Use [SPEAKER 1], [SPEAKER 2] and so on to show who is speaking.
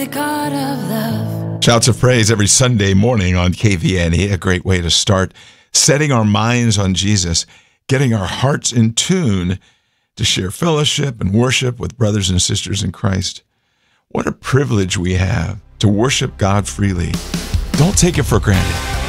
[SPEAKER 1] God of love.
[SPEAKER 2] Shouts of praise every Sunday morning on KVNE, a great way to start setting our minds on Jesus, getting our hearts in tune to share fellowship and worship with brothers and sisters in Christ. What a privilege we have to worship God freely. Don't take it for granted.